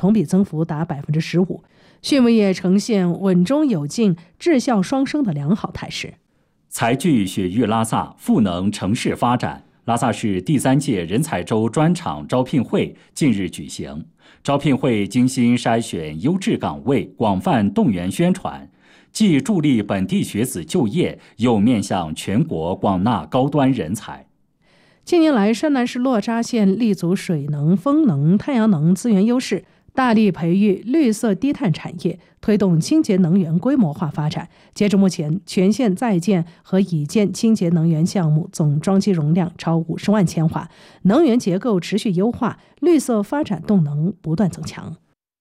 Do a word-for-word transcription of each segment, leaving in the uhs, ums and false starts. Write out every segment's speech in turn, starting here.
同比增幅达 百分之十五， 畜牧业呈现稳中有进、质效双升的良好态势。 财聚雪域拉萨，赋能城市发展。拉萨市第三届人才周专场招聘会近日举行，招聘会精心筛选优质岗位，广泛动员宣传，既助力本地学子就业，又面向全国广纳高端人才。 近年来，山南市洛扎县立足水能、风能、太阳能资源优势，大力培育绿色低碳产业，推动清洁能源规模化发展。截至目前，全县在建和已建清洁能源项目总装机容量超五十万千瓦，能源结构持续优化，绿色发展动能不断增强。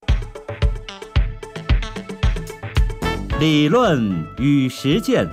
理论与实践。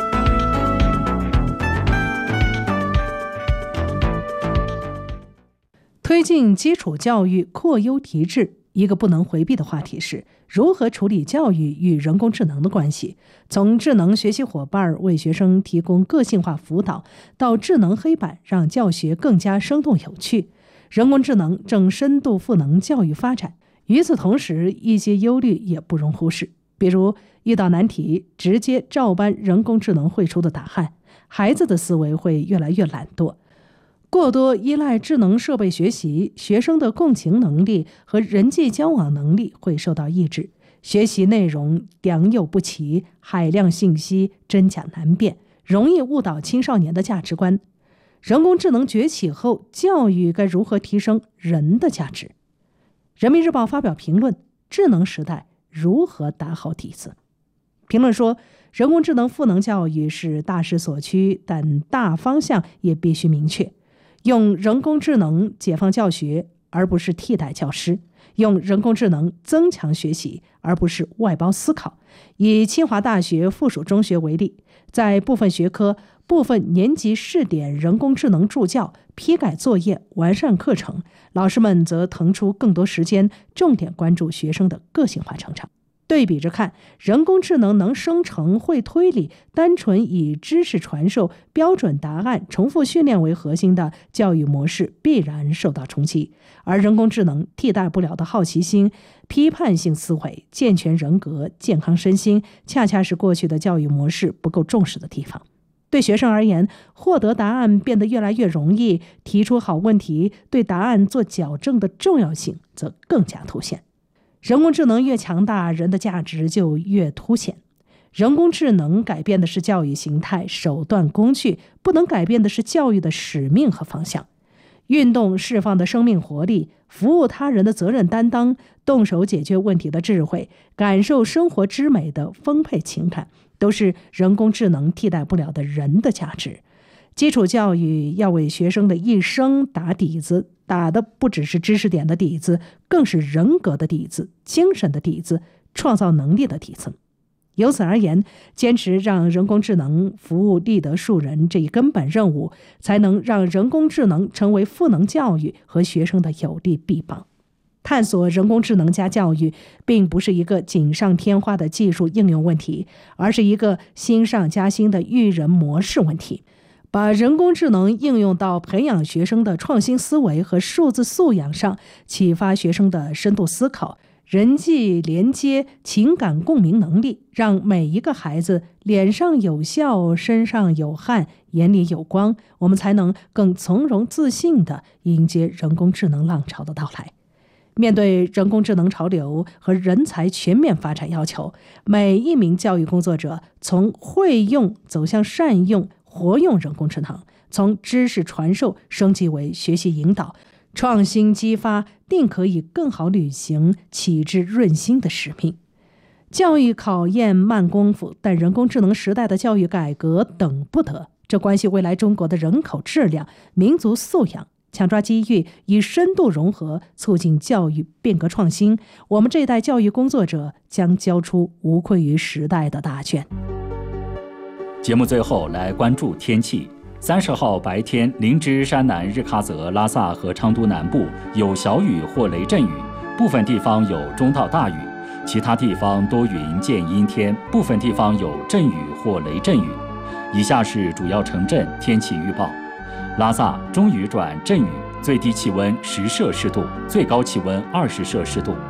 推进基础教育扩优提质，一个不能回避的话题是如何处理教育与人工智能的关系。从智能学习伙伴为学生提供个性化辅导，到智能黑板让教学更加生动有趣，人工智能正深度赋能教育发展。与此同时，一些忧虑也不容忽视，比如遇到难题直接照搬人工智能绘出的答案，孩子的思维会越来越懒惰。过多依赖智能设备学习，学生的共情能力和人际交往能力会受到抑制，学习内容良莠不齐，海量信息真假难辨，容易误导青少年的价值观。人工智能崛起后，教育该如何提升人的价值？人民日报发表评论：智能时代如何打好底子？评论说，人工智能赋能教育是大势所趋，但大方向也必须明确。用人工智能解放教学，而不是替代教师；用人工智能增强学习，而不是外包思考。以清华大学附属中学为例，在部分学科、部分年级试点人工智能助教，批改作业，完善课程，老师们则腾出更多时间，重点关注学生的个性化成长。对比着看，人工智能能生成、会推理，单纯以知识传授、标准答案、重复训练为核心的教育模式必然受到冲击，而人工智能替代不了的好奇心、批判性思维、健全人格、健康身心，恰恰是过去的教育模式不够重视的地方。对学生而言，获得答案变得越来越容易，提出好问题、对答案做矫正的重要性则更加凸显。人工智能越强大，人的价值就越凸显。人工智能改变的是教育形态、手段、工具，不能改变的是教育的使命和方向。运动释放的生命活力，服务他人的责任担当，动手解决问题的智慧，感受生活之美的丰沛情感，都是人工智能替代不了的人的价值。基础教育要为学生的一生打底子，打的不只是知识点的底子，更是人格的底子、精神的底子、创造能力的底子。由此而言，坚持让人工智能服务利得树人这一根本任务，才能让人工智能成为赋能教育和学生的有力臂膀。探索人工智能加教育，并不是一个锦上添花的技术应用问题，而是一个新上加新的育人模式问题。把人工智能应用到培养学生的创新思维和数字素养上，启发学生的深度思考、人际连接、情感共鸣能力，让每一个孩子脸上有笑、身上有汗、眼里有光，我们才能更从容自信地迎接人工智能浪潮的到来。面对人工智能潮流和人才全面发展要求，每一名教育工作者从会用走向善用、活用人工智能，从知识传授升级为学习引导，创新激发，定可以更好履行启智润心的使命。教育考验慢功夫，但人工智能时代的教育改革等不得，这关系未来中国的人口质量、民族素养。抢抓机遇，以深度融合促进教育变革创新，我们这一代教育工作者将交出无愧于时代的大卷。 节目最后来关注天气。三十号白天，林芝、山南、日喀则、拉萨和昌都南部有小雨或雷阵雨，部分地方有中到大雨，其他地方多云见阴天，部分地方有阵雨或雷阵雨。以下是主要城镇天气预报。拉萨中雨转阵雨，最低气温十摄氏度，最高气温二十摄氏度。